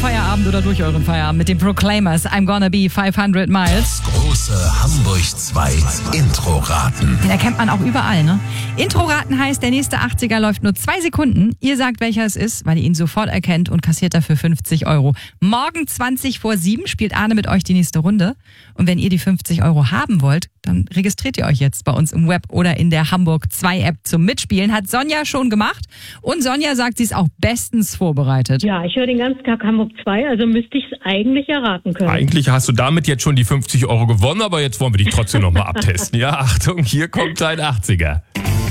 Feierabend oder durch euren Feierabend mit den Proclaimers. I'm gonna be 500 miles. Große Hamburg 2 Intro-Raten. Den erkennt man auch überall, ne? Intro-Raten heißt, der nächste 80er läuft nur 2 Sekunden. Ihr sagt, welcher es ist, weil ihr ihn sofort erkennt und kassiert dafür 50 Euro. Morgen 20:07 spielt Arne mit euch die nächste Runde. Und wenn ihr die 50 Euro haben wollt, dann registriert ihr euch jetzt bei uns im Web oder in der Hamburg 2 App zum Mitspielen. Hat Sonja schon gemacht. Und Sonja sagt, sie ist auch bestens vorbereitet. Ja, ich höre den ganzen Tag Hamburg 2, also müsste ich es eigentlich erraten können. Eigentlich hast du damit jetzt schon die 50 Euro gewonnen, aber jetzt wollen wir dich trotzdem nochmal abtesten. Ja, Achtung, hier kommt dein 80er.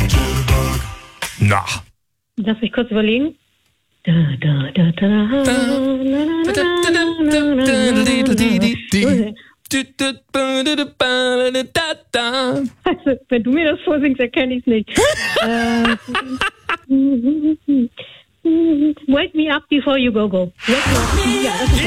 Na. Lass mich kurz überlegen. Also, wenn du mir das vorsingst, erkenne ich es nicht. Wake me up before you go. Wake me up. Ja, das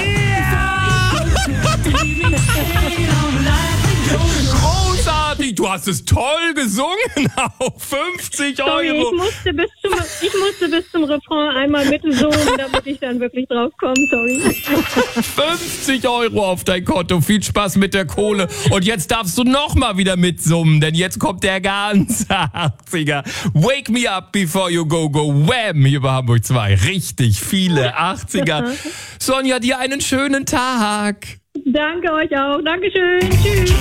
ist Großartig, du hast es toll gesungen. Auf 50 Sorry, Euro. ich musste bis zum Refrain einmal mitsummen, damit ich dann wirklich drauf komme. Sorry. 50 Euro auf dein Konto. Viel Spaß mit der Kohle. Und jetzt darfst du nochmal wieder mitsummen, denn jetzt kommt der ganze 80er. Wake me up before you go. Wham! Hier bei Hamburg 2. Richtig viele 80er. Sonja, dir einen schönen Tag. Danke euch auch. Dankeschön. Tschüss.